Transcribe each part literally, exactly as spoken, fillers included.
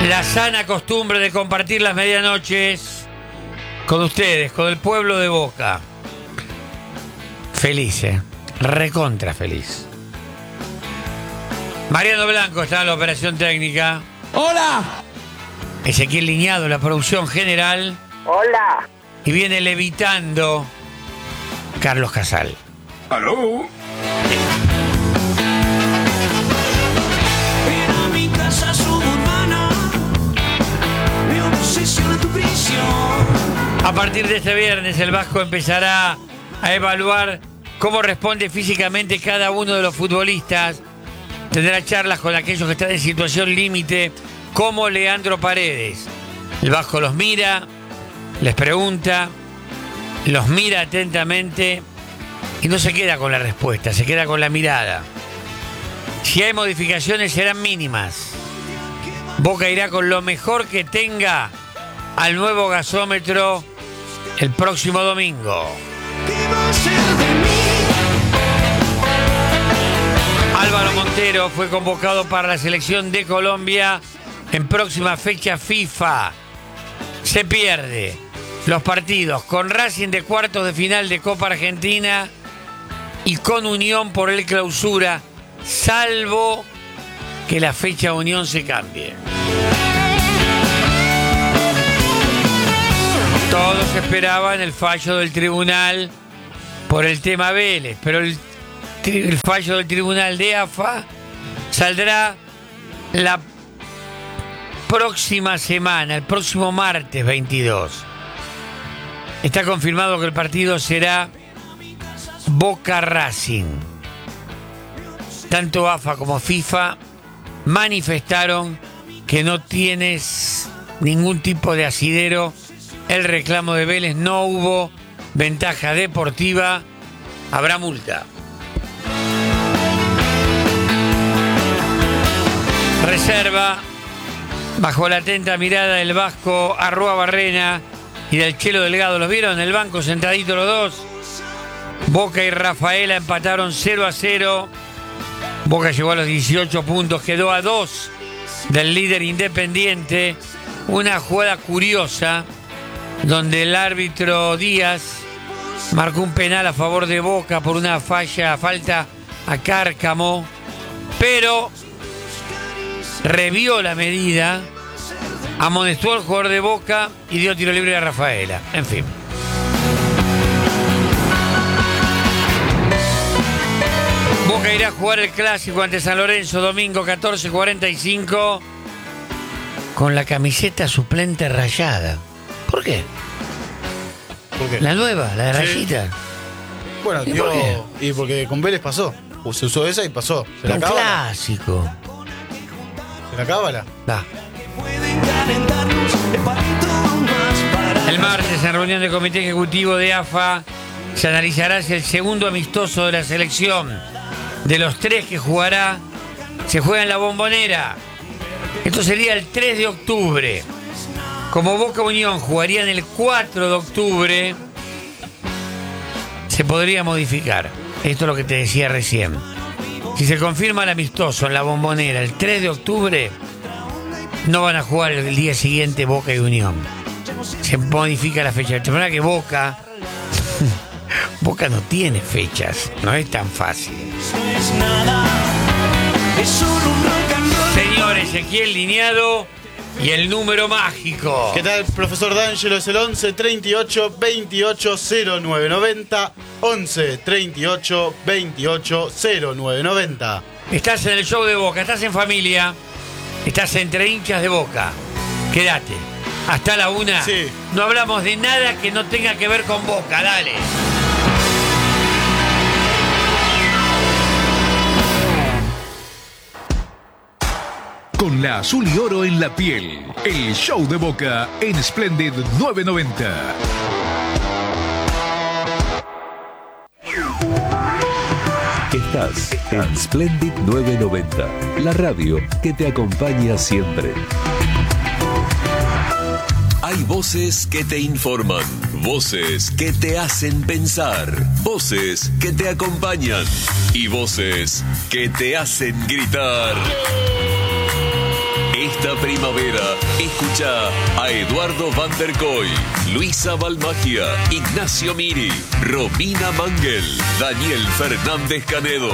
La sana costumbre de compartir las medianoches con ustedes, con el pueblo de Boca. Feliz, eh. Recontra feliz. Mariano Blanco está en la operación técnica. ¡Hola! Ezequiel Liñado, la producción general. Hola. Y viene levitando Carlos Casal. ¡Aló! Era mi casa suburbana, mi obsesión, tu prisión. A partir de este viernes, el Vasco empezará a evaluar cómo responde físicamente cada uno de los futbolistas. Tendrá charlas con aquellos que están en situación límite, como Leandro Paredes. El Vasco los mira, les pregunta, los mira atentamente y no se queda con la respuesta, se queda con la mirada. Si hay modificaciones serán mínimas. Boca irá con lo mejor que tenga al nuevo gasómetro el próximo domingo. ¿Qué va a ser de mí? Álvaro Montero fue convocado para la selección de Colombia en próxima fecha FIFA. Se pierde los partidos con Racing de cuartos de final de Copa Argentina y con Unión por el Clausura, salvo que la fecha de Unión se cambie. Todos esperaban el fallo del tribunal por el tema Vélez, pero el, el fallo del tribunal de A F A saldrá la próxima semana, el próximo martes veintidós. Está confirmado que el partido será Boca Racing. Tanto A F A como FIFA manifestaron que no tienes ningún tipo de asidero el reclamo de Vélez, no hubo ventaja deportiva, habrá multa. Reserva, bajo la atenta mirada del Vasco Arrua Barrena y del Chelo Delgado. ¿Los vieron en el banco sentaditos los dos? Boca y Rafaela empataron cero a cero. Boca llegó a los dieciocho puntos, quedó a dos del líder Independiente. Una jugada curiosa donde el árbitro Díaz marcó un penal a favor de Boca por una falla, falta a Cárcamo, pero revió la medida, amonestó al jugador de Boca y dio tiro libre a Rafaela. En fin. Boca irá a jugar el clásico ante San Lorenzo domingo catorce cuarenta y cinco con la camiseta suplente rayada. ¿Por qué? ¿Por qué? La nueva, la de Sí. rayita. Bueno, ¿Y tío, por qué? y porque con Vélez pasó. Se usó esa y pasó. Se la Un acaba. clásico. Se la acaba. Va. Pueden calentarnos el palito más para. El martes, en reunión del Comité Ejecutivo de A F A, se analizará si el segundo amistoso de la selección, de los tres que jugará, se juega en la Bombonera. Esto sería el tres de octubre. Como Boca Unión jugarían el cuatro de octubre, se podría modificar. Esto es lo que te decía recién. Si se confirma el amistoso en la Bombonera el tres de octubre, no van a jugar el día siguiente Boca y Unión. Se modifica la fecha. De manera que Boca... Boca no tiene fechas. No es tan fácil. No es nada, es solo un rock and roll. Señor Ezequiel Liñado y el número mágico. ¿Qué tal, profesor D'Angelo? Es el once treinta y ocho veintiocho cero nueve noventa. once treinta y ocho veintiocho cero nueve noventa. Estás en el show de Boca, estás en familia, estás entre hinchas de Boca. Quédate. Hasta la una. Sí. No hablamos de nada que no tenga que ver con Boca. Dale. Con la azul y oro en la piel, el show de Boca en Splendid novecientos noventa. Estás en Splendid novecientos noventa, la radio que te acompaña siempre. Hay voces que te informan, voces que te hacen pensar, voces que te acompañan y voces que te hacen gritar. esta primavera, escucha a Eduardo Van der Koy, Luisa Balmagia, Ignacio Miri, Romina Mangel, Daniel Fernández Canedo.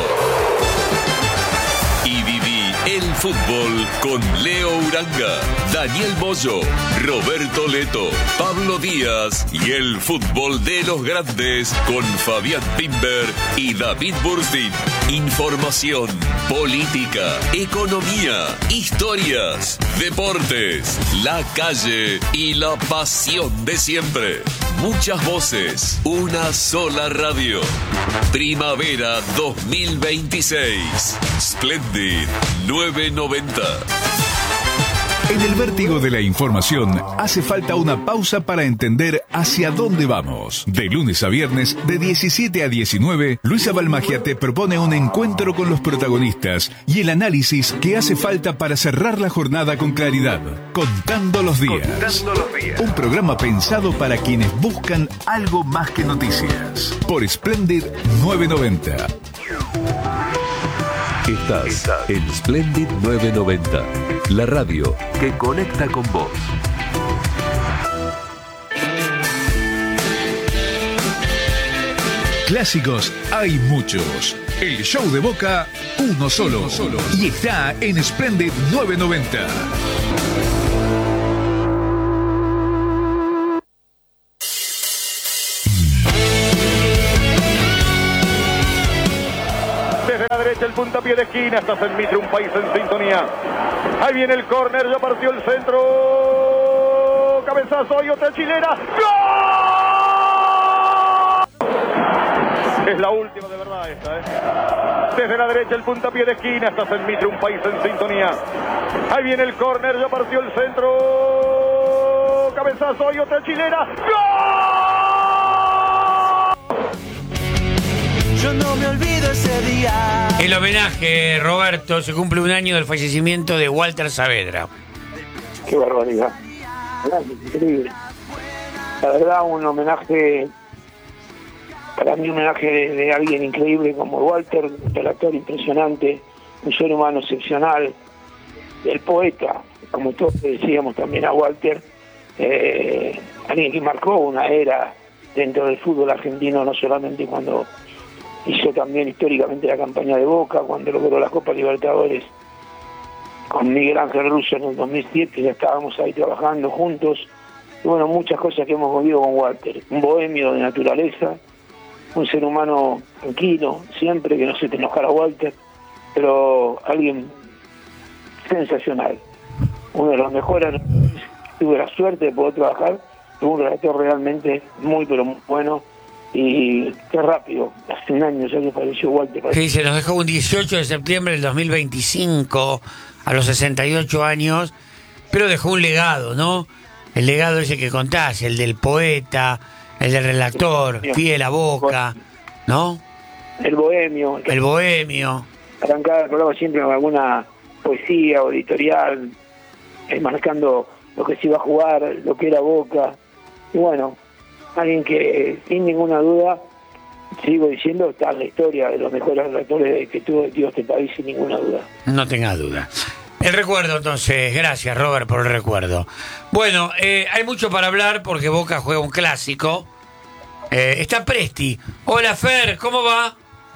Y viví el fútbol con Leo Uranga, Daniel Moyo, Roberto Leto, Pablo Díaz y el fútbol de los grandes con Fabián Pimber y David Burstin. Información, política, economía, historias, deportes, la calle y la pasión de siempre. Muchas voces, una sola radio. Primavera dos mil veintiséis. Splendid novecientos noventa. En el vértigo de la información hace falta una pausa para entender hacia dónde vamos. De lunes a viernes, de diecisiete a diecinueve, Luisa Balmagia te propone un encuentro con los protagonistas y el análisis que hace falta para cerrar la jornada con claridad. Contando los días. Contando los días. Un programa pensado para quienes buscan algo más que noticias. Por Splendid novecientos noventa. Estás, Estás en Splendid novecientos noventa, la radio que conecta con vos. Clásicos hay muchos. El show de Boca, uno solo. Uno solo. Y está en Splendid novecientos noventa. El puntapié de esquina, estás en Mitre, un país en sintonía. Ahí viene el córner, ya partió el centro. Cabezazo y otra chilena. ¡Gol! Es la última de verdad esta, ¿eh? Desde la derecha el puntapié de esquina, estás en Mitre, un país en sintonía. Ahí viene el córner, ya partió el centro. Cabezazo y otra chilena. ¡Gol! Yo no me olvido ese día. El homenaje, Roberto, se cumple un año del fallecimiento de Walter Saavedra. Qué barbaridad. Increíble. La verdad, un homenaje, para mí un homenaje de, de alguien increíble como Walter, un relator impresionante, un ser humano excepcional, el poeta, como todos decíamos también a Walter, eh, alguien que marcó una era dentro del fútbol argentino, no solamente cuando hizo también históricamente la campaña de Boca, cuando logró la Copa Libertadores con Miguel Ángel Russo en el dos mil siete, ya estábamos ahí trabajando juntos, y bueno, muchas cosas que hemos vivido con Walter, un bohemio de naturaleza, un ser humano tranquilo, siempre que no se te enojara Walter, pero alguien sensacional, uno de los mejores. Tuve la suerte de poder trabajar con un relator realmente muy pero muy bueno. Y qué rápido, hace un año ya que falleció Walter. Sí, se nos dejó un dieciocho de septiembre del dos mil veinticinco, a los sesenta y ocho años, pero dejó un legado, ¿no? El legado ese que contás, el del poeta, el del relator, fiel a Boca, ¿no? El bohemio. El bohemio. Arrancaba el programa siempre con alguna poesía o editorial, eh, marcando lo que se iba a jugar, lo que era Boca. Y bueno, alguien que sin ninguna duda, sigo diciendo, está en la historia de los mejores relatores que tuvo este país, sin ninguna duda. No tenga duda. El recuerdo, entonces, gracias Robert por el recuerdo. Bueno, eh, hay mucho para hablar porque Boca juega un clásico. Eh, está Presti. Hola Fer, ¿cómo va?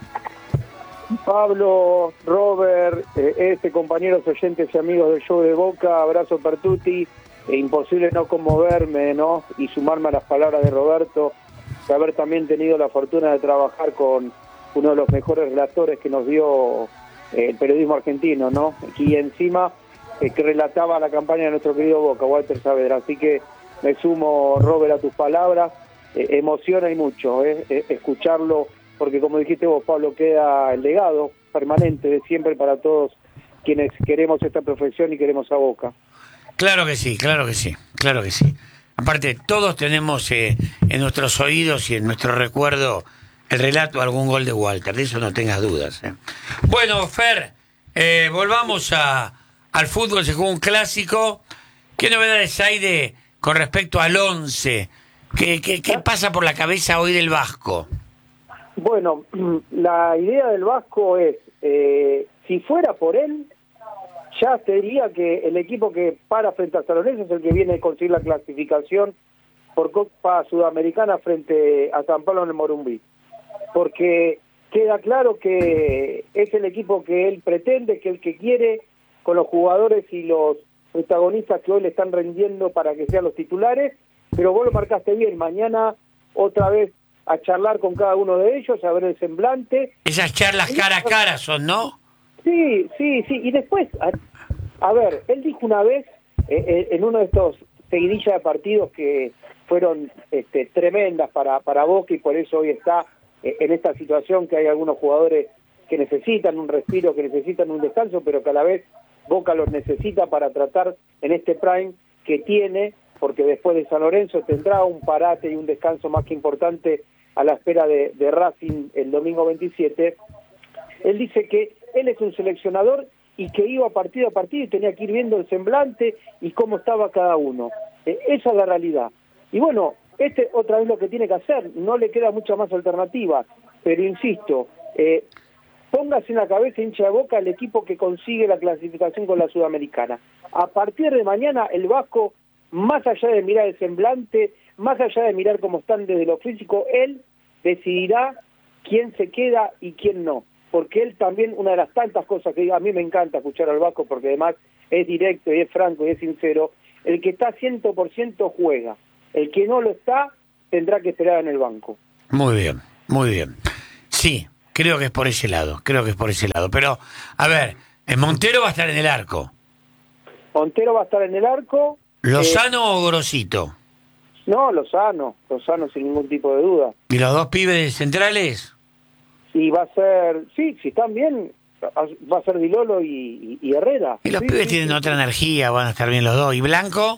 Pablo, Robert, eh, este compañeros oyentes y amigos del show de Boca, abrazo per tutti. E imposible no conmoverme, ¿no? Y sumarme a las palabras de Roberto, de haber también tenido la fortuna de trabajar con uno de los mejores relatores que nos dio eh, el periodismo argentino, ¿no? Y encima eh, que relataba la campaña de nuestro querido Boca, Walter Saavedra. Así que me sumo, Robert, a tus palabras. Eh, emociona y mucho eh, eh, escucharlo, porque como dijiste vos, Pablo, queda el legado permanente de siempre para todos quienes queremos esta profesión y queremos a Boca. Claro que sí, claro que sí, claro que sí. Aparte, todos tenemos eh, en nuestros oídos y en nuestro recuerdo el relato de algún gol de Walter, de eso no tengas dudas. Eh. Bueno, Fer, eh, volvamos a, al fútbol, se jugó un clásico. ¿Qué novedades hay de con respecto al once? ¿Qué, qué, qué pasa por la cabeza hoy del Vasco? Bueno, la idea del Vasco es, eh, si fuera por él, ya te diría que el equipo que para frente a San Lorenzo es el que viene a conseguir la clasificación por Copa Sudamericana frente a San Pablo en el Morumbí. Porque queda claro que es el equipo que él pretende, que el que quiere, con los jugadores y los protagonistas que hoy le están rendiendo para que sean los titulares, pero vos lo marcaste bien, mañana otra vez a charlar con cada uno de ellos, a ver el semblante. Esas charlas cara a cara son, ¿no? Sí, sí, sí, y después, a, a ver, él dijo una vez, eh, eh, en uno de estos seguidillas de partidos que fueron este, tremendas para, para Boca, y por eso hoy está eh, en esta situación que hay algunos jugadores que necesitan un respiro, que necesitan un descanso, pero que a la vez Boca los necesita para tratar en este prime que tiene, porque después de San Lorenzo tendrá un parate y un descanso más que importante a la espera de, de Racing el domingo veintisiete. Él dice que él es un seleccionador y que iba partido a partido y tenía que ir viendo el semblante y cómo estaba cada uno. Eh, esa es la realidad. Y bueno, este otra vez lo que tiene que hacer, no le queda mucha más alternativa, pero insisto, eh, póngase en la cabeza, hincha de Boca, el equipo que consigue la clasificación con la Sudamericana. A partir de mañana, el Vasco, más allá de mirar el semblante, más allá de mirar cómo están desde lo físico, él decidirá quién se queda y quién no. Porque él también, una de las tantas cosas que a mí me encanta escuchar al Vasco, porque además es directo y es franco y es sincero, el que está cien por ciento juega. El que no lo está, tendrá que esperar en el banco. Muy bien, muy bien. Sí, creo que es por ese lado, creo que es por ese lado. Pero, a ver, el Montero va a estar en el arco. Montero va a estar en el arco. ¿Lozano eh, o Grosito? No, Lozano, Lozano sin ningún tipo de duda. ¿Y los dos pibes centrales? Y va a ser, sí, si están bien, va a ser Dilolo y, y, y Herrera. Y los sí, pibes sí, tienen sí. otra energía, van a estar bien los dos. ¿Y Blanco?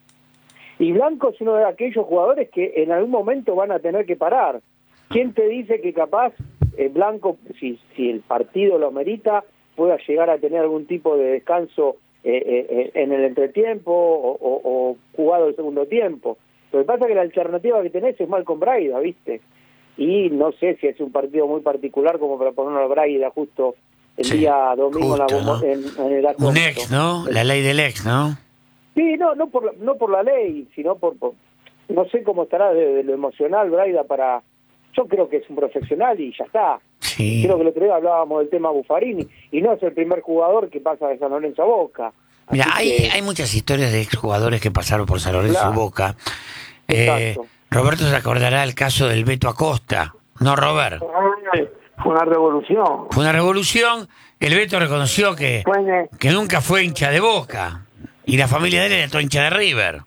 Y Blanco es uno de aquellos jugadores que en algún momento van a tener que parar. ¿Quién te dice que capaz eh, Blanco, si, si el partido lo merita, pueda llegar a tener algún tipo de descanso eh, eh, en el entretiempo o, o, o jugado el segundo tiempo? Lo que pasa es que la alternativa que tenés es Malcolm Braida, ¿viste? Y no sé si es un partido muy particular como para ponerlo a Braida justo el Sí, día domingo justo, en, la, ¿no? en, en el acto. Un ex, ¿no? La ley del ex, ¿no? Sí, no, no por la, no por la ley, sino por, por no sé cómo estará de, de lo emocional Braida para. Yo creo que es un profesional y ya está. Sí. Creo que el otro día hablábamos del tema Buffarini y no es el primer jugador que pasa de San Lorenzo a Boca. Mira, Así hay, que, hay muchas historias de exjugadores que pasaron por San Lorenzo Claro. y Boca. Eh, Exacto. Roberto se acordará el caso del Beto Acosta. No, Robert. Fue una revolución. Fue una revolución. El Beto reconoció que, Fue en- que nunca fue hincha de Boca. Y la familia de él era toda hincha de River.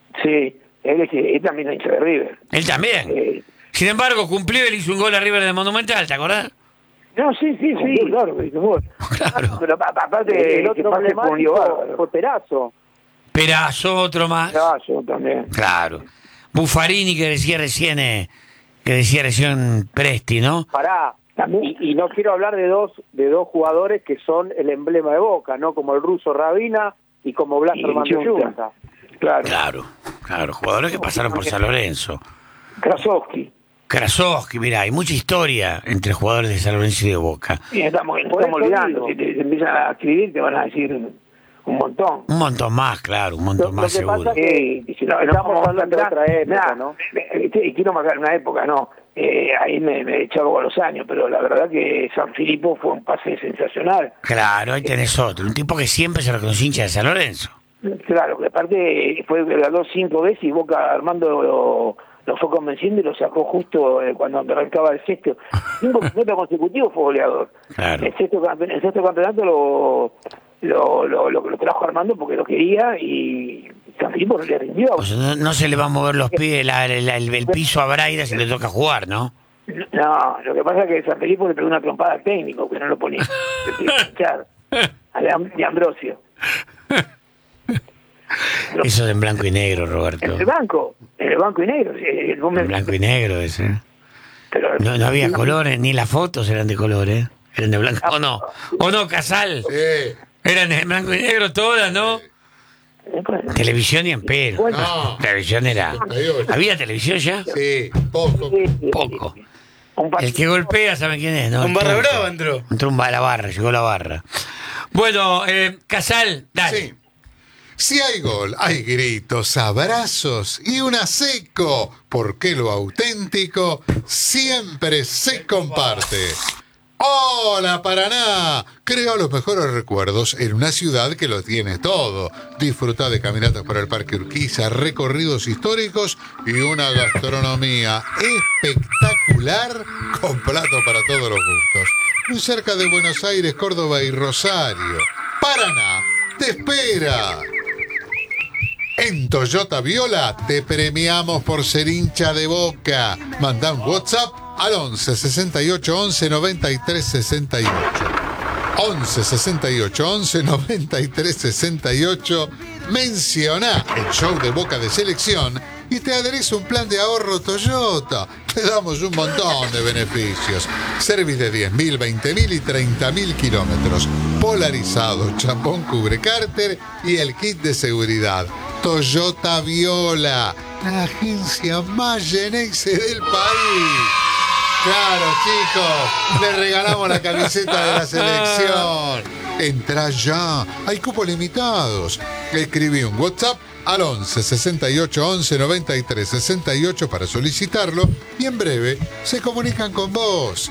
Sí, él, es, él también es hincha de River. Él también. Eh, Sin embargo, cumplió, él hizo un gol a River de Monumental, ¿te acordás? no, sí, sí, sí, claro, que hizo gol. Claro. Pero a- aparte, el que otro pase fue un lío emblemático bárbaro. fue Perazo. Perazo, otro más. Ah, yo también. Claro. Buffarini, que decía recién, eh, que decía recién Presti, ¿no? Pará. Y, y no quiero hablar de dos de dos jugadores que son el emblema de Boca, ¿no? Como el ruso Rabina y como Blas Y Armando Yunta. Yunta. Claro. Claro, claro. Jugadores que pasaron por San Lorenzo. Krasowski. Krasowski, mirá, hay mucha historia entre jugadores de San Lorenzo y de Boca. Y estamos, nos Por estamos eso olvidando. digo. Si te, te empiezan a escribir, te van a decir un montón. Un montón más, claro, un montón Lo- más lo que seguro. pasa es Eh, y si no, no Estamos vamos hablando de atrás, otra época, nada, ¿no? eh, eh, quiero marcar una época, no. Eh, ahí me, me echaba con los años, pero la verdad que San Filipo fue un pase sensacional. Claro, ahí tenés otro. Un tipo que siempre se reconoció hincha de San Lorenzo. Claro, que aparte fue ganó cinco veces y Boca Armando lo, lo fue convenciendo y lo sacó justo eh, cuando arrancaba el sexto. Cinco campeonatos consecutivos fue goleador. Claro. El sexto, campe- el sexto campeonato lo, lo, lo, lo, lo trajo Armando porque lo quería y San Filipo no le rindió. O sea, no, no se le va a mover los pies, la- la- el, el piso a Braida si le toca jugar, ¿no? No, lo que pasa es que San Filipo le pegó una trompada al técnico que no lo ponía. Le tuvo que echar. A de Am- de Ambrosio. Eso es en blanco y negro, En Roberto. el banco, en el banco y negro. eh, el hombre- En blanco y negro ese. pero- No, no había colores, ni las fotos eran de colores. Eran de blanco. ¿O no? ¿O no, Casal? Sí. Eran de blanco y negro todas, ¿no? Televisión y en pelo. No. Televisión era... Adiós. ¿Había televisión ya? Sí, poco. Poco. Un El que golpea, ¿saben quién es? ¿no? Con barra El turco. brava entró. Entró un ba- la barra, llegó la barra. Bueno, eh, Casal, dale. Sí. Si hay gol, hay gritos, abrazos y una seco, porque lo auténtico siempre se comparte. ¡Hola, Paraná! Creo los mejores recuerdos en una ciudad que lo tiene todo. Disfruta de caminatas por el Parque Urquiza, recorridos históricos y una gastronomía espectacular con platos para todos los gustos. Muy cerca de Buenos Aires, Córdoba y Rosario. Paraná te espera. En Toyota Viola te premiamos por ser hincha de Boca. Mandá un WhatsApp al once sesenta y ocho once noventa y tres sesenta y ocho. once sesenta y ocho once noventa y tres sesenta y ocho. Menciona el show de Boca de selección y te adherís a un plan de ahorro Toyota. Te damos un montón de beneficios. Service de diez mil, veinte mil y treinta mil kilómetros. Polarizado, champón cubre cárter y el kit de seguridad. Toyota Viola, la agencia más Geneise del país. Claro, chicos, le regalamos la camiseta de la selección. Entrá ya, hay cupos limitados. Escribí un WhatsApp al once sesenta y ocho once noventa y tres sesenta y ocho para solicitarlo y en breve se comunican con vos.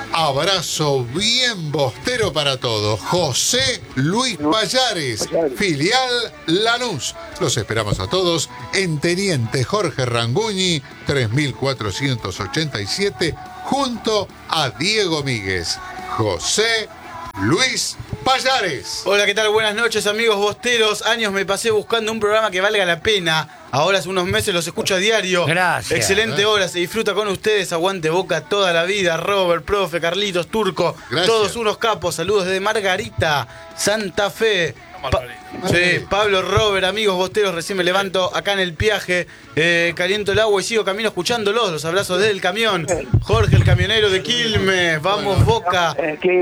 Abrazo bien bostero para todos. José Luis Payares, filial Lanús. Los esperamos a todos en Teniente Jorge Ranguñi, tres mil cuatrocientos ochenta y siete, junto a Diego Míguez. José Luis Payares. Hola, ¿qué tal? Buenas noches, amigos bosteros. Años me pasé buscando un programa que valga la pena. Ahora hace unos meses los escucho a diario. Gracias. Excelente hora, se disfruta con ustedes. Aguante Boca toda la vida. Robert, profe, Carlitos, Turco. Gracias. Todos unos capos. Saludos desde Margarita, Santa Fe. Pa- sí, Pablo, Robert, amigos bosteros, recién me levanto acá en el Piaje, eh, caliento el agua y sigo camino escuchándolos. Los abrazos desde el camión. Jorge, el camionero de Quilmes. Vamos, Boca.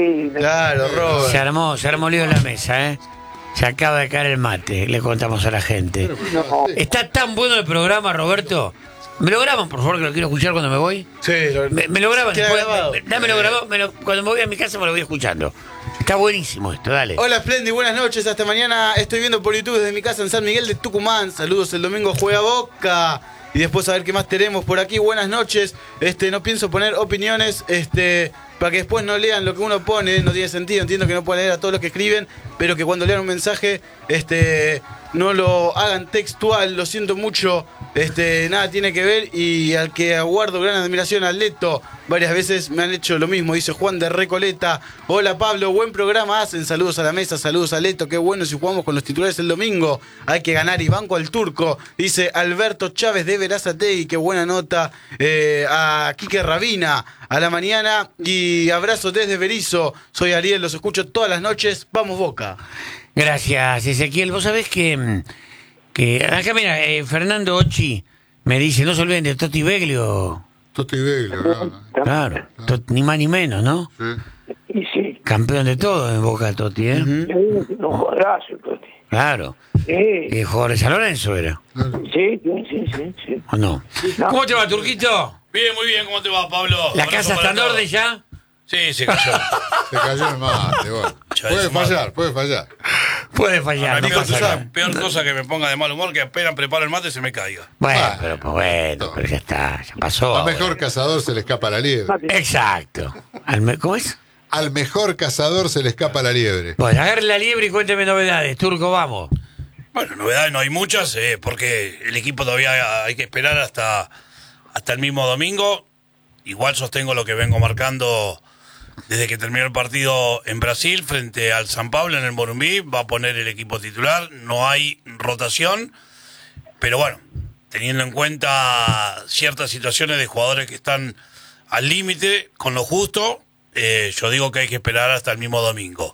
Claro, Robert. Se armó, se armó lío en la mesa, ¿eh? Se acaba de caer el mate, le contamos a la gente. Está tan bueno el programa, Roberto. ¿Me lo graban, por favor, que lo quiero escuchar cuando me voy? Sí, lo, me, me lo graban. queda Después, grabado. me, dámelo grabado. Me lo, cuando me voy a mi casa me lo voy escuchando. Está buenísimo esto, dale. Hola, Splendy, buenas noches. Hasta mañana estoy viendo por YouTube desde mi casa en San Miguel de Tucumán. Saludos, el domingo juega Boca. Y después a ver qué más tenemos por aquí. Buenas noches. Este, no pienso poner opiniones, este, para que después no lean lo que uno pone. No tiene sentido. Entiendo que no pueden leer a todos los que escriben, pero que cuando lean un mensaje, este, no lo hagan textual. Lo siento mucho. Este, nada tiene que ver. Y al que aguardo gran admiración, a Leto. Varias veces me han hecho lo mismo, dice Juan de Recoleta. Hola, Pablo, buen programa hacen. Saludos a la mesa, saludos a Leto. Qué bueno si jugamos con los titulares el domingo. Hay que ganar y banco al Turco. Dice Alberto Chávez de Verazategui. Qué buena nota. Eh, a Quique Rabina, a la mañana. Y abrazo desde Berizo. Soy Ariel, los escucho todas las noches. Vamos, Boca. Gracias, Ezequiel. Vos sabés que, que acá, mira, eh, Fernando Ochi me dice, no se olviden de Totti Beglio. Totti Beglio, claro. Claro, to- ni más ni menos, ¿no? Sí. Y sí, Campeón de todo en Boca, Totti, ¿eh? uh-huh. No jodas, Toti. Claro. Sí, Eh, jugador de San Lorenzo era, sí, sí, sí, sí, sí. ¿o no? No. ¿Cómo te va, Turquito? Bien, muy bien, ¿cómo te va, Pablo? ¿La Abrazo casa está para en todos. orden ya? Sí, se cayó. Se cayó el mate, bueno. Ya Puede es fallar, mate. puede fallar. Puede fallar, no Amigo, tú pasa sabes, nada. peor cosa que me ponga de mal humor que apenas preparo el mate se me caiga. Bueno, Ah, pero pues bueno, pero ya está, ya pasó. Al mejor cazador se le escapa la liebre. Exacto. Al me- ¿Cómo es? Al mejor cazador se le escapa la liebre. Bueno, agarre la liebre y cuénteme novedades. Turco, vamos. Bueno, novedades no hay muchas, eh, porque el equipo todavía hay que esperar hasta, hasta el mismo domingo. Igual sostengo lo que vengo marcando desde que terminó el partido en Brasil frente al San Pablo en el Morumbí. Va a poner el equipo titular, no hay rotación, pero bueno, teniendo en cuenta ciertas situaciones de jugadores que están al límite con lo justo, eh, yo digo que hay que esperar hasta el mismo domingo.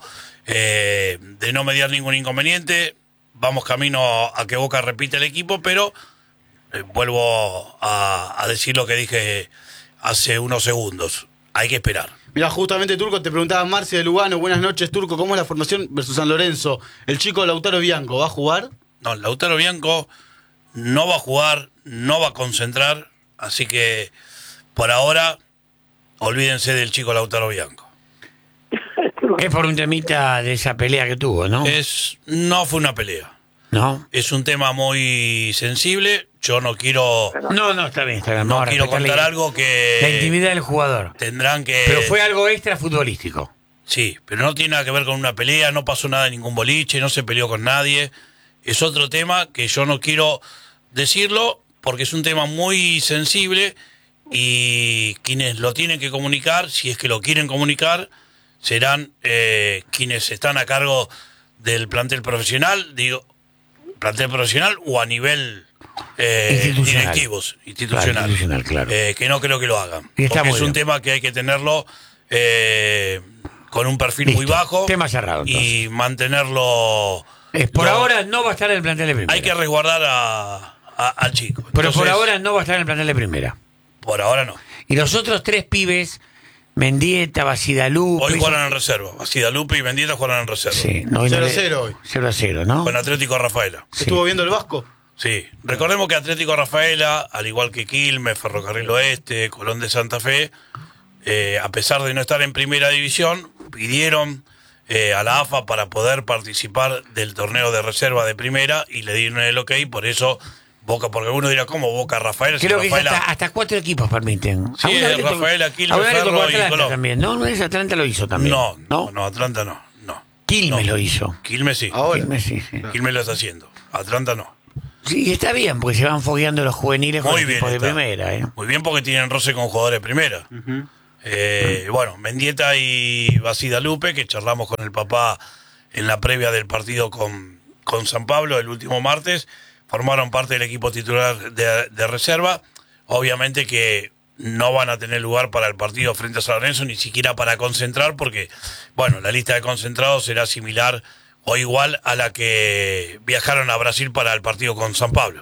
Eh, de no mediar ningún inconveniente, vamos camino a que Boca repita el equipo, pero eh, vuelvo a, a decir lo que dije hace unos segundos. Hay que esperar. Mira, justamente, Turco, te preguntaba Marcia de Lugano. Buenas noches, Turco. ¿Cómo es la formación versus San Lorenzo? El chico Lautaro Bianco, ¿va a jugar? No, Lautaro Bianco no va a jugar, no va a concentrar, así que por ahora olvídense del chico Lautaro Bianco. Es por un temita de esa pelea que tuvo, ¿no? Es, no fue una pelea. ¿No? Es un tema muy sensible. Yo no quiero... No, no, está bien, está bien. No Vamos a quiero respetar contar la- algo que... La intimidad del jugador. Tendrán que... Pero fue algo extra futbolístico. Sí, pero no tiene nada que ver con una pelea, no pasó nada en ningún boliche, no se peleó con nadie. Es otro tema que yo no quiero decirlo porque es un tema muy sensible y quienes lo tienen que comunicar, si es que lo quieren comunicar, serán eh, quienes están a cargo del plantel profesional, digo, plantel profesional o a nivel eh, Institucional. directivos, institucional, Claro, institucional, claro. Eh, que no creo que lo hagan. Y está Porque muy es un bien. tema que hay que tenerlo eh, con un perfil muy Listo. bajo Tema cerrado, y mantenerlo... Eh, por lo- ahora no va a estar en el plantel de primera. Hay que resguardar a, a- al chico. Pero por Entonces, ahora no va a estar en el plantel de primera. Por ahora no. Y los otros tres pibes, Mendieta, Basidalupe... Hoy jugaron en reserva. Basidalupe y Mendieta jugaron en reserva. Sí, no, hoy no cero a le- cero hoy. cero a cero, ¿no? Con Atlético Rafaela. ¿Estuvo viendo el Vasco? Sí. Recordemos que Atlético Rafaela, al igual que Quilmes, Ferrocarril Oeste, Colón de Santa Fe, eh, a pesar de no estar en primera división, pidieron eh, a la A F A para poder participar del torneo de reserva de primera y le dieron el ok, por eso Boca, porque uno dirá, ¿cómo Boca Rafaela? Si Creo que es Rafaela- hasta, hasta cuatro equipos permiten. Sí, Alguna vez le tocó- Rafaela, Quilmes, alguna vez le tocó Ferro y Atlanta Colón. también, ¿no? No es Atlanta lo hizo también. No, no, no, Atlanta no. no. Quilmes No. lo hizo. Quilmes sí. Ahora. Quilmes sí, sí. Quilmes lo está haciendo. Atlanta no. Sí, está bien, porque se van fogueando los juveniles con Muy los bien. equipos de está. primera, ¿eh? Muy bien porque tienen roce con jugadores de primera. Eh, bueno, Mendieta y Basidalupe, que charlamos con el papá en la previa del partido con, con San Pablo el último martes, formaron parte del equipo titular de, de reserva. Obviamente que no van a tener lugar para el partido frente a San Lorenzo, ni siquiera para concentrar, porque, bueno, la lista de concentrados será similar o igual a la que viajaron a Brasil para el partido con San Pablo.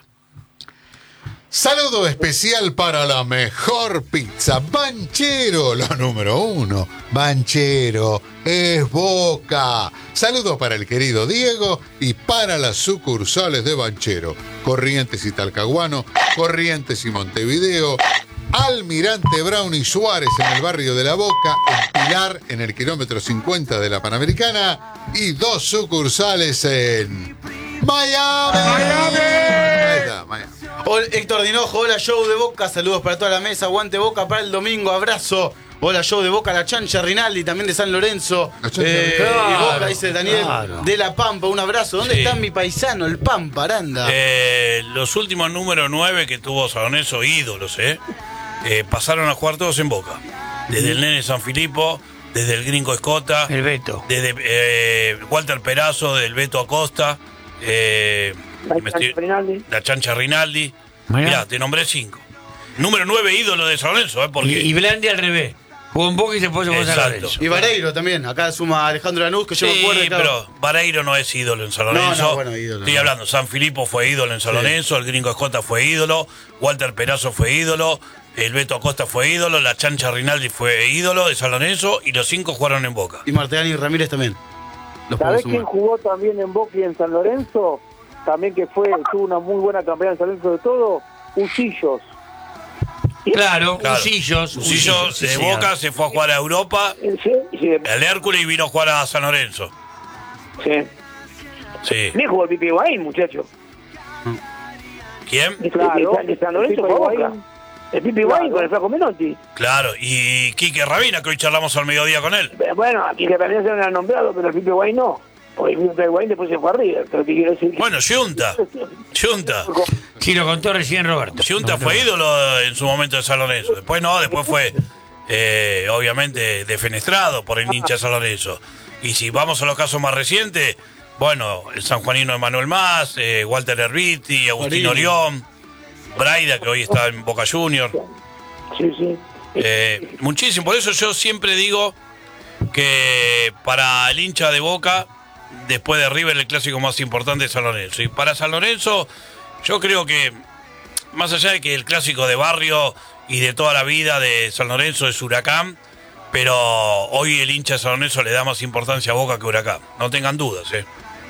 Saludo especial para la mejor pizza, Banchero, la número uno. Banchero es Boca. Saludo para el querido Diego y para las sucursales de Banchero. Corrientes y Talcahuano, Corrientes y Montevideo, Almirante Brown y Suárez en el barrio de La Boca, en Pilar en el kilómetro cincuenta de la Panamericana y dos sucursales en Miami. Miami. Ahí está, Miami. Hola, Héctor Dinojo, hola show de Boca, saludos para toda la mesa, aguante Boca para el domingo, abrazo. Hola show de Boca, la Chancha Rinaldi, también de San Lorenzo. La Chancha Eh, Rinaldi. y Boca, Claro, dice Daniel, claro. de La Pampa, un abrazo. ¿Dónde Sí. está mi paisano, el Pampa, Aranda? Eh, los últimos número nueve que tuvo San Lorenzo, ídolos, ¿eh? Eh, pasaron a jugar todos en Boca. Desde el Nene San Filipo, desde el Gringo Escota, El Beto. desde eh, Walter Perazo, del Beto Acosta, eh, La me estoy- Chancha Rinaldi. la Chancha Rinaldi. Mirá. Mirá, te nombré cinco. Número nueve, ídolo de San Lorenzo, ¿eh? Porque... Y, y Blandi al revés. Jugó en Boca y se puso con San Exacto. Lorenzo. Y Vareiro también, acá suma Alejandro Lanús, que yo me Sí, acuerdo. claro. pero Vareiro no es ídolo en San No, Lorenzo. no, bueno, ídolo, Estoy no. hablando, San Filipo fue ídolo en San Sí. Lorenzo, el Gringo Escota fue ídolo, Walter Perazo fue ídolo, el Beto Acosta fue ídolo, la Chancha Rinaldi fue ídolo de San Lorenzo y los cinco jugaron en Boca. Y Martelani Ramírez también. Los puedo ¿Sabés sumar. quién jugó también en Boca y en San Lorenzo? También que fue, tuvo una muy buena campaña en San Lorenzo de todo, Usillos. Claro, Claro. Usillos. Usillos sí, de señor. Boca se fue a jugar a Europa, Sí, sí, el Hércules y vino a jugar a San Lorenzo. sí. Sí. Ni jugó el Pipi Higuaín, muchacho. ¿Quién? Claro, de San Lorenzo el fue Pipi Boca. Higuaín. El Pipi Higuaín con el Flaco Menotti. Claro, y Quique Rabina, que hoy charlamos al mediodía con él. Pero bueno, aquí que también se lo han nombrado, pero el Pipi Higuaín no. Porque el Pipi Higuaín después se fue arriba. Pero te quiero decir que... Bueno, Junta. Junta. Sí, lo contó recién Roberto. Junta Lo contó. fue ídolo en su momento de San Lorenzo. Después no, después fue eh, obviamente defenestrado por el hincha de San Lorenzo. Y si vamos a los casos más recientes, bueno, el sanjuanino Emanuel Más, eh, Walter Herbiti, Agustín Orino. Orión, Braida, que hoy está en Boca Junior. Sí, sí. Eh, muchísimo. Por eso yo siempre digo que para el hincha de Boca, después de River, el clásico más importante es San Lorenzo. Y para San Lorenzo, yo creo que, más allá de que el clásico de barrio y de toda la vida de San Lorenzo es Huracán, pero hoy el hincha de San Lorenzo le da más importancia a Boca que Huracán. No tengan dudas, ¿eh?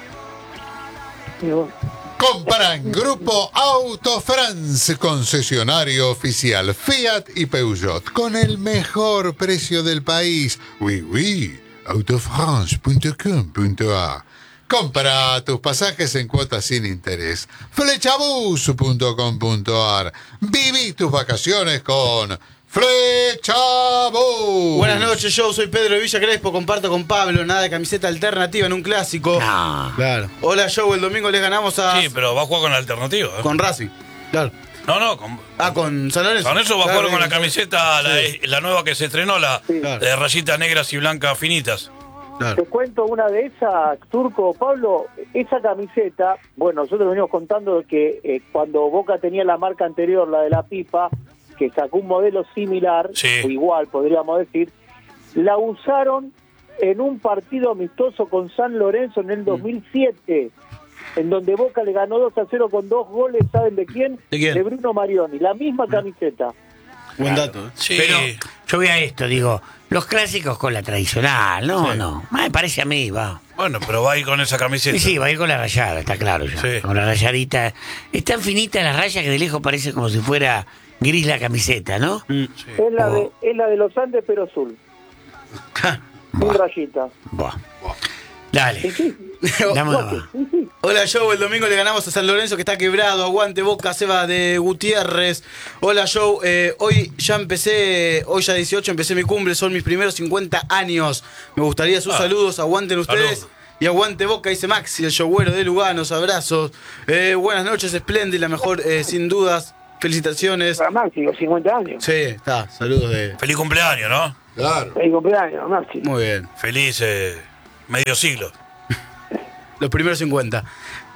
Compra en Grupo Auto France, concesionario oficial Fiat y Peugeot, con el mejor precio del país. Oui, oui. autofrance punto com punto a. Compra tus pasajes en cuotas sin interés. flechabus punto com punto a r. Viví tus vacaciones con Flechabus. Buenas noches, yo soy Pedro de Villa Crespo, comparto con Pablo, nada de camiseta alternativa en un clásico. No. Claro. Hola, Joe, el domingo les ganamos a... Sí, pero va a jugar con la alternativa. ¿eh? Con Racing, claro. No, no, con, Ah, con San Lorenzo. con eso va a Claro, jugar con la sí. camiseta, la, la nueva que se estrenó, la Claro. de rayitas negras y blancas finitas. Claro. Te cuento una de esas, Turco, Pablo, esa camiseta, bueno, nosotros venimos contando que eh, cuando Boca tenía la marca anterior, la de la pipa, que sacó un modelo similar, Sí. o igual podríamos decir, la usaron en un partido amistoso con San Lorenzo en el dos mil siete, en donde Boca le ganó dos a cero con dos goles, ¿saben de quién? ¿De quién? Bruno Marioni, la misma camiseta. Buen dato, ¿eh? Sí. Pero yo voy a esto, digo, los clásicos con la tradicional, no, Sí. no, me parece a mí, va. Bueno, pero va a ir con esa camiseta. Sí, sí, va a ir con la rayada, está claro ya. Sí. Con la rayadita. Es tan finita la raya que de lejos parece como si fuera gris la camiseta, ¿no? Mm. Es la, Oh. de, es la de los Andes, pero azul, sin Buah, rayita. buah. Dale, Sí, sí. dame una más. Sí, sí. Hola, Joe, el domingo le ganamos a San Lorenzo que está quebrado. Aguante, Boca, Seba de Gutiérrez. Hola, Joe, eh, hoy ya empecé, hoy ya dieciocho, empecé mi cumple, son mis primeros cincuenta años. Me gustaría sus Ah, saludos, aguanten ustedes. saludos. Y aguante Boca, dice Maxi, el showero de Luganos, abrazos. Eh, buenas noches, Splendid, la mejor, eh, sin dudas. Felicitaciones. Para Maxi, los cincuenta años. Sí, está, saludos de... Feliz cumpleaños, ¿no? Claro. Feliz cumpleaños, Maxi. Muy bien. Feliz eh, medio siglo. Los primeros cincuenta.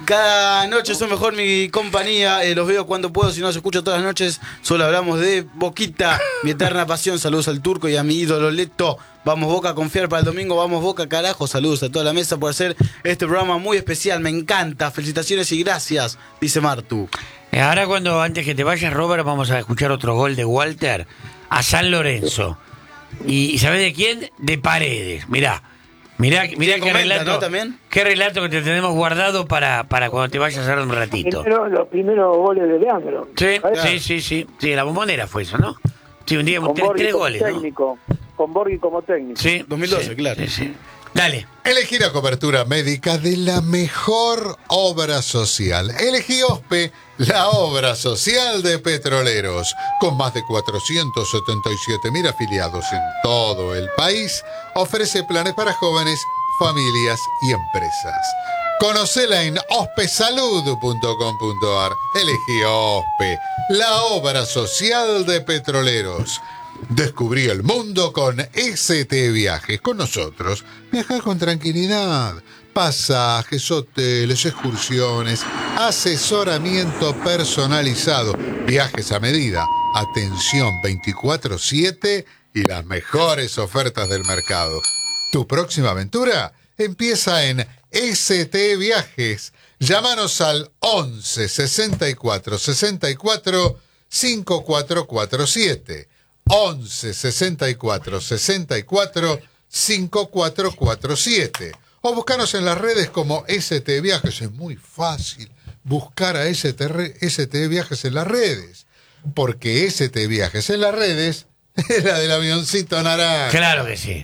Cada noche son mejor mi compañía. eh, los veo cuando puedo, si no los escucho todas las noches. Solo hablamos de Boquita, mi eterna pasión. Saludos al Turco y a mi ídolo Leto. Vamos Boca a confiar para el domingo. Vamos Boca, carajo. Saludos a toda la mesa por hacer este programa muy especial. Me encanta. Felicitaciones y gracias, dice Martu. Eh, Ahora cuando, antes que te vayas, Robert, vamos a escuchar otro gol de Walter a San Lorenzo. ¿Y, y sabés de quién? De Paredes. Mirá. Mirá, mirá Sí, qué comenta, relato, ¿no? También. qué relato que te tenemos guardado para, para cuando te vayas a hacer un ratito. Primero, los primeros goles de Leandro. Sí, ¿Sabes? sí, sí, sí. Sí, la bombonera fue eso, ¿no? Sí, un día Con tres, Borghi tres como goles, ¿no? técnico. Con Borghi como técnico. Sí. dos mil doce, sí, claro. sí, sí. Dale. Elegí la cobertura médica de la mejor obra social. Elegí OSPE, la obra social de Petroleros. Con más de cuatrocientos setenta y siete mil afiliados en todo el país, ofrece planes para jóvenes, familias y empresas. Conocela en ospesalud punto com punto a r. Elegí OSPE, la obra social de Petroleros. Descubrí el mundo con S T Viajes. Con nosotros, viajar con tranquilidad. Pasajes, hoteles, excursiones, asesoramiento personalizado, viajes a medida, atención veinticuatro siete y las mejores ofertas del mercado. Tu próxima aventura empieza en S T Viajes. Llámanos al once sesenta y cuatro sesenta y cuatro cincuenta y cuatro cuarenta y siete. once sesenta y cuatro sesenta y cuatro cincuenta y cuatro cuarenta y siete. O buscanos en las redes como S T Viajes. Es muy fácil buscar a S T, S T Viajes en las redes. Porque S T Viajes en las redes es la del avioncito naranja. Claro que sí.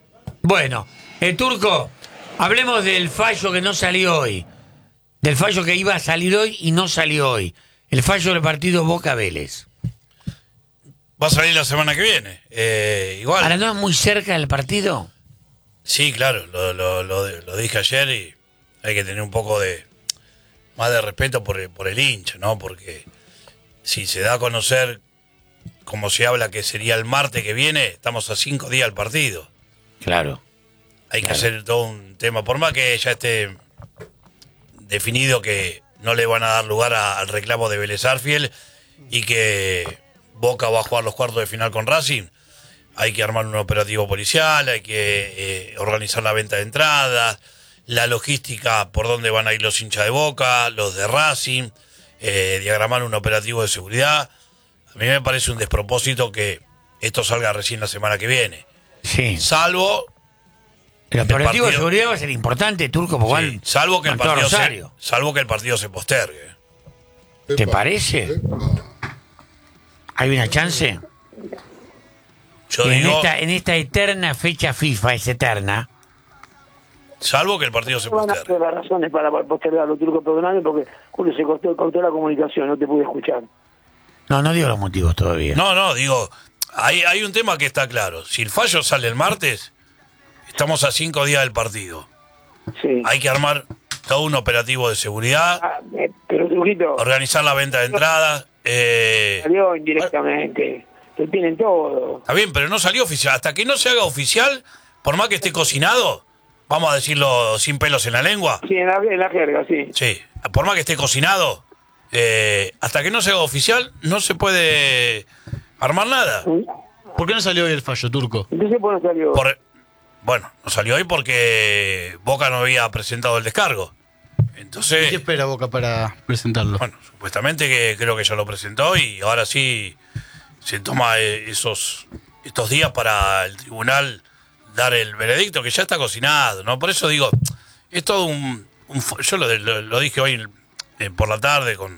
Bueno, el Turco, hablemos del fallo que no salió hoy. Del fallo que iba a salir hoy y no salió hoy. El fallo del partido Boca Vélez. Va a salir la semana que viene. Eh, igual. Ahora, ¿no es muy cerca del partido? Sí, claro, lo, lo, lo, lo dije ayer y hay que tener un poco de más de respeto por el, por el hincha, ¿no? Porque si se da a conocer, como se habla que sería el martes que viene, estamos a cinco días del partido. Claro. Hay Claro. que hacer todo un tema, por más que ya esté definido que no le van a dar lugar a- al reclamo de Vélez Arfiel y que Boca va a jugar los cuartos de final con Racing. Hay que armar un operativo policial, hay que eh, organizar la venta de entradas, la logística por dónde van a ir los hinchas de Boca, los de Racing, eh, diagramar un operativo de seguridad. A mí me parece un despropósito que esto salga recién la semana que viene. Sí. Salvo El operativo de partido- seguridad va a ser importante, Turco, porque Sí, van- salvo que el van todos a partido se, Rosario. salvo que el partido se postergue. ¿Te parece? ¿Hay una chance? Yo en, digo, esta, en esta eterna fecha FIFA, es eterna, Salvo que el partido se Van a postergue. ser las razones para postergarlo, Turco, perdóname, porque Julio se cortó, cortó la comunicación, no te pude escuchar. No, no digo los motivos todavía. No, no, digo, hay, hay un tema que está claro. Si el fallo sale el martes, estamos a cinco días del partido. Sí. Hay que armar todo un operativo de seguridad, Ah, eh, pero Turquito, organizar la venta de entradas. Eh, salió indirectamente, que tienen todo. está bien, pero no salió oficial. Hasta que no se haga oficial, por más que esté cocinado, vamos a decirlo sin pelos en la lengua. Sí, en la, en la jerga, sí. Sí, por más que esté cocinado, eh, hasta que no se haga oficial, no se puede armar nada. ¿Por qué no salió hoy el fallo, Turco? Entonces, ¿por qué salió? Por, bueno, no salió hoy porque Boca no había presentado el descargo. Entonces, ¿Y qué espera Boca para presentarlo? bueno, supuestamente que creo que ya lo presentó y ahora sí se toma eh, esos estos días para el tribunal dar el veredicto que ya está cocinado, ¿no? Por eso digo, es todo un... un fo- yo lo, lo- lo dije hoy eh, por la tarde con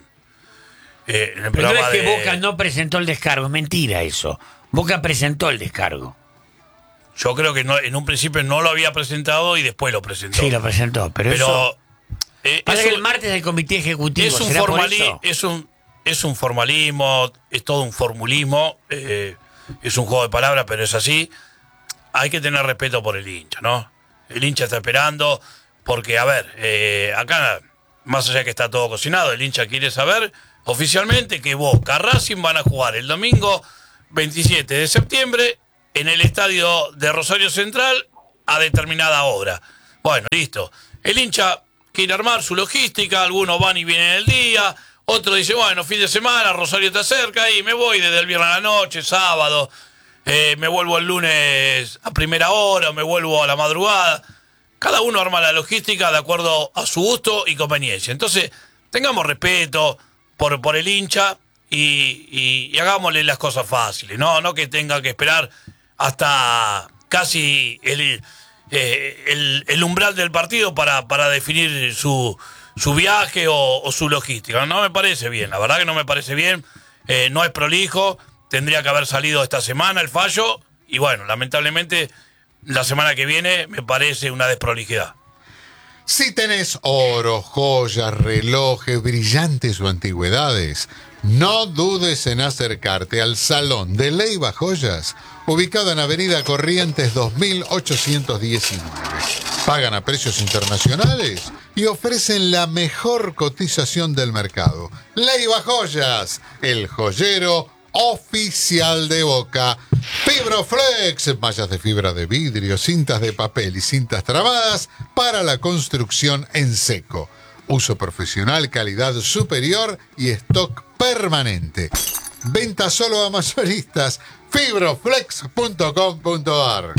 eh, en el Pero no programa es que de- Boca no presentó el descargo, es mentira eso. Boca presentó el descargo. Yo creo que no, en un principio no lo había presentado y después lo presentó. Sí, lo presentó, pero, Pero eso... eh, Pasa eso- que el martes el comité ejecutivo, es un ¿será por formali- eso? es un es un formalismo, es todo un formulismo, eh, es un juego de palabras, pero es así. Hay que tener respeto por el hincha, ¿no? El hincha está esperando, porque, a ver, eh, acá, más allá de que está todo cocinado, el hincha quiere saber oficialmente que Boca, Racing van a jugar el domingo veintisiete de septiembre en el estadio de Rosario Central a determinada hora. Bueno, listo. El hincha quiere armar su logística, algunos van y vienen el día, otro dice, bueno, fin de semana, Rosario está cerca y me voy desde el viernes a la noche, sábado, eh, me vuelvo el lunes a primera hora, me vuelvo a la madrugada. Cada uno arma la logística de acuerdo a su gusto y conveniencia. Entonces, tengamos respeto por, por el hincha y, y- y hagámosle las cosas fáciles, ¿no? No que tenga que esperar hasta casi el, eh, el, el umbral del partido para, para definir su, su viaje o, o su logística. No me parece bien, la verdad que no me parece bien. Eh, no es prolijo, tendría que haber salido esta semana el fallo y bueno, lamentablemente la semana que viene me parece una desprolijidad. Si tenés oro, joyas, relojes, brillantes o antigüedades, no dudes en acercarte al Salón de Leiva Joyas, ubicado en Avenida Corrientes dos mil ochocientos diecinueve. Pagan a precios internacionales y ofrecen la mejor cotización del mercado. Leiva Joyas, el joyero oficial de Boca. Fibroflex, mallas de fibra de vidrio, cintas de papel y cintas trabadas para la construcción en seco. Uso profesional, calidad superior y stock permanente. Venta solo a mayoristas. fibroflex punto com punto ar.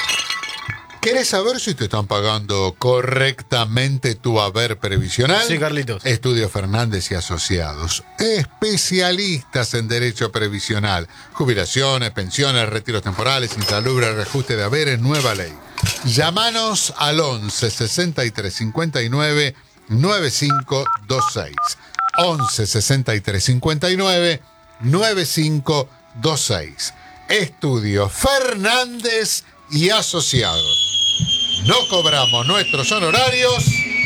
¿Querés saber si te están pagando correctamente tu haber previsional? Sí, Carlitos. Estudio Fernández y Asociados. Especialistas en derecho previsional. Jubilaciones, pensiones, retiros temporales, insalubre, reajuste de haberes, nueva ley. Llámanos al once sesenta y tres cincuenta y nueve noventa y cinco veintiséis. once sesenta y tres cincuenta y nueve noventa y cinco veintiséis. Estudio Fernández y Asociados. No cobramos nuestros honorarios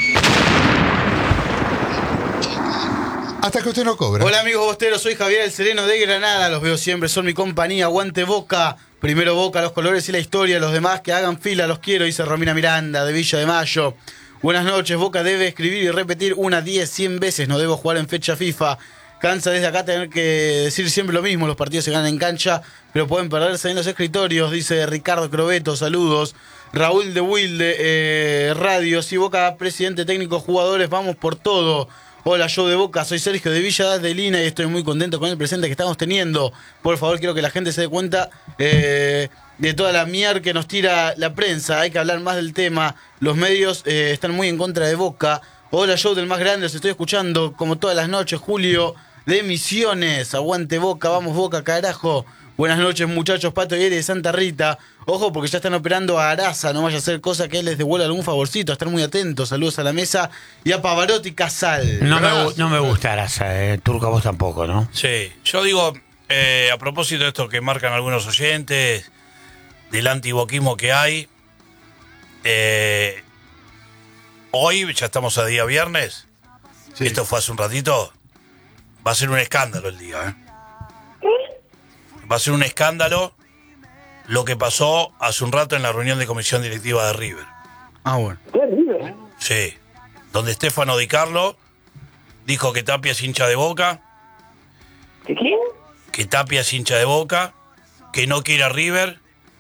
hasta que usted no cobra. Hola amigos bosteros, soy Javier el Sereno de Granada, los veo siempre, son mi compañía, aguante Boca, primero Boca, los colores y la historia, los demás que hagan fila, los quiero, dice Romina Miranda de Villa de Mayo. Buenas noches, Boca debe escribir y repetir una, diez, cien veces, no debo jugar en fecha FIFA. Cansa desde acá tener que decir siempre lo mismo, los partidos se ganan en cancha, pero pueden perderse en los escritorios, dice Ricardo Crobeto, saludos. Raúl de Wilde, eh, Radio, si Boca, presidente técnico, jugadores, vamos por todo. Hola, yo de Boca, soy Sergio de Villa de Lina y estoy muy contento con el presente que estamos teniendo. Por favor, quiero que la gente se dé cuenta eh, de toda la mier que nos tira la prensa. Hay que hablar más del tema. Los medios eh, están muy en contra de Boca. Hola, yo del más grande, los estoy escuchando como todas las noches. Julio de Misiones, aguante Boca, vamos Boca, carajo. Buenas noches, muchachos. Pato y Eri de Santa Rita. Ojo, porque ya están operando a Araza. No vaya a ser cosa que él les devuelva algún favorcito. A estar muy atentos. Saludos a la mesa. Y a Pavarotti Casal. No me, gu- no me gusta Araza, eh. Turco, a vos tampoco, ¿no? Sí, yo digo, eh, a propósito de esto que marcan algunos oyentes, del antiboquismo que hay, eh, hoy, ya estamos a día viernes, sí. Esto fue hace un ratito, va a ser un escándalo el día, ¿eh? Va a ser un escándalo lo que pasó hace un rato en la reunión de comisión directiva de River. Ah, bueno. ¿Qué River? Sí, donde Stefano Di Carlo dijo que Tapia es hincha de Boca. ¿De quién? Que Tapia es hincha de Boca, que no quiere a River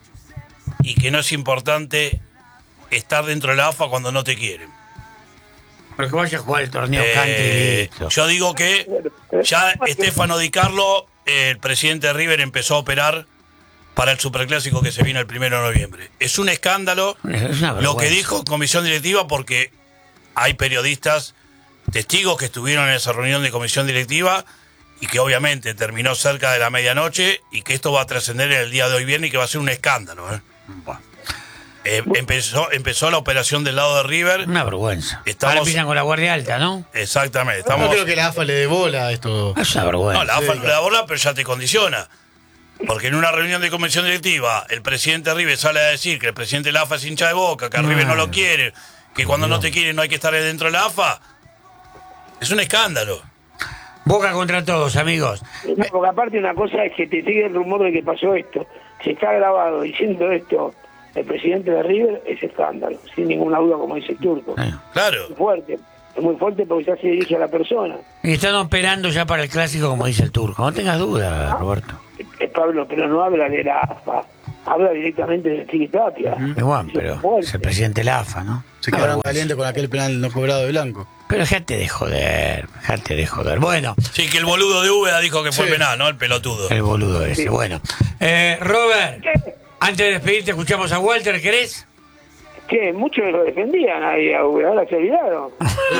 y que no es importante estar dentro de la A F A cuando no te quieren. Pero que vaya a jugar el torneo Eh, country, listo. yo digo que ya Stefano Di Carlo, el presidente de River, empezó a operar para el superclásico que se viene el primero de noviembre. Es un escándalo Es una lo que vergüenza. dijo comisión directiva, porque hay periodistas, testigos que estuvieron en esa reunión de comisión directiva y que obviamente terminó cerca de la medianoche y que esto va a trascender el día de hoy viernes y que va a ser un escándalo. ¿eh? Eh, empezó, empezó la operación del lado de River. Una vergüenza. Estamos- Ahora empiezan con la guardia alta, ¿no? Exactamente. Estamos... No creo que la A F A le dé bola a esto. Es una vergüenza. No, la A F A Sí, no le da bola, pero ya te condiciona. Porque en una reunión de comisión directiva, el presidente de River sale a decir que el presidente de la A F A es hincha de Boca, que a River no lo quiere, que cuando no te quiere no hay que estar dentro de la A F A. Es un escándalo. Boca contra todos, amigos. No, porque aparte una cosa es que te sigue el rumor de que pasó esto. Si está grabado diciendo esto el presidente de River, es escándalo, sin ninguna duda, como dice el turco. Claro. Es fuerte, es muy fuerte porque ya se dirige a la persona. Y están operando ya para el clásico, como dice el turco. No tengas duda, Roberto. Eh, Pablo, pero no habla de la A F A, habla directamente de Chiqui Tapia. Igual, pero es el presidente de la A F A, ¿no? Se Una quedaron vergüenza. calientes con aquel penal no cobrado de Blanco. Pero dejate de joder, dejate de joder. Bueno, Sí, que el boludo de Úbeda dijo que fue Sí. penal, ¿no? El pelotudo. el boludo ese. Bueno, eh, Robert, antes de despedirte, escuchamos a Walter, ¿querés? Que muchos lo defendían ahí, ahora se olvidaron.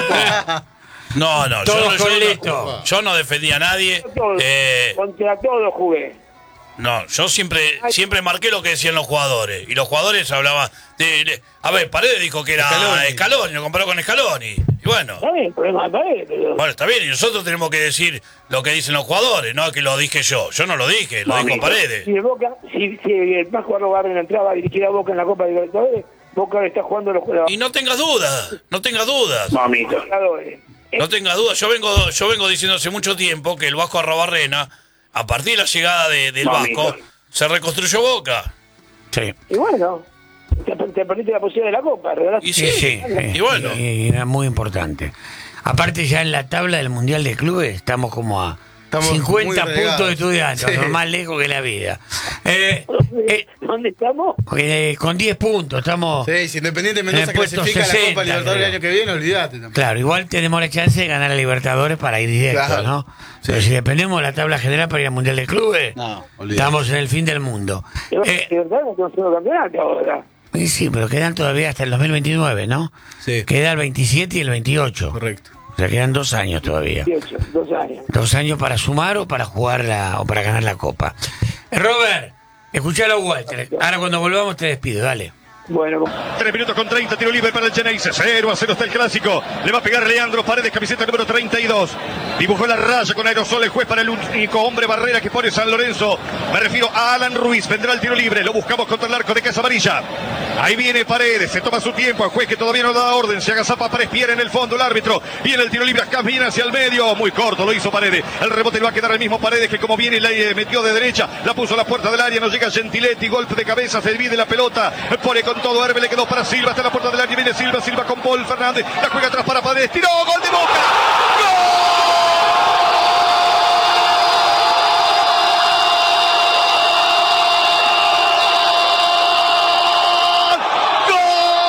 No, no, yo, Todos no- yo con no- Leto. yo no defendía a nadie. Todos, Eh, contra todos jugué. no, yo siempre siempre marqué lo que decían los jugadores. Y los jugadores hablaban de... de- a ver, Paredes dijo que era Scaloni. Scaloni, lo comparó con Scaloni. Y bueno, Está bien, el problema de Paredes, pero... bueno, está bien. Y nosotros tenemos que decir lo que dicen los jugadores, no que lo dije yo. Yo no lo dije, lo dijo Mamita, Paredes. Si el Boca, si, si el Vasco Arrobarren entraba a dirigir a Boca en la Copa de Libertadores, Boca ahora está jugando los Y no tengas dudas, no tengas dudas. Mamita. Jugadores. No tengas dudas. Yo vengo, yo vengo diciendo hace mucho tiempo que el Vasco Arrobarrena, a partir de la llegada de- del Mamita. Vasco, se reconstruyó Boca. Sí. Y bueno, te, te perdiste la posibilidad de la Copa, regalaste. Y Sí, sí. Y bueno. Y, y era muy importante. Aparte, ya en la tabla del Mundial de Clubes estamos como a Estamos cincuenta muy puntos relegados. de estudiantes, Sí. lo más lejos que la vida. Eh, eh, ¿Dónde estamos? eh, con diez puntos, estamos. Sí, si Independiente En Mendoza el puesto clasifica a la sesenta, Copa Libertadores el creo. año que viene, olvídate también. Claro, igual tenemos la chance de ganar a Libertadores para ir directo, Claro. ¿no? Pero si dependemos de la tabla general para ir al Mundial de Clubes, No, olvídate. estamos en el fin del mundo. Y bueno, Eh, Libertadores no tenemos un campeonato ahora. y sí, pero quedan todavía hasta el dos mil veintinueve, ¿no? Sí. Queda el veintisiete y el veintiocho. Correcto. O sea, quedan dos años todavía. dieciocho, dos años. Dos años para sumar o para jugar la, o para ganar la Copa. Eh, Robert, escuchalo a Walter. Ahora cuando volvamos te despido, dale. Bueno, tres minutos con treinta, tiro libre para el Geneise. cero a cero está el clásico. Le va a pegar Leandro Paredes, camiseta número treinta y dos. Dibujó la raya con aerosol el juez para el único hombre barrera que pone San Lorenzo. Me refiero a Alan Ruiz. Vendrá el tiro libre. Lo buscamos contra el arco de Casa Amarilla. Ahí viene Paredes. Se toma su tiempo. El juez que todavía no da orden. Se agazapa para espiar en el fondo el árbitro. Viene el tiro libre. Camina hacia el medio. Muy corto lo hizo Paredes. El rebote le va a quedar el mismo Paredes que como viene la eh, metió de derecha. La puso a la puerta del área. No llega Gentiletti. Golpe de cabeza. Se divide la pelota. Pone con todo. Herbe le quedó para Silva. Hasta la puerta del área. Viene Silva. Silva con Paul Fernández. La juega atrás para Paredes. Tiró. Gol de Boca. ¡Gol!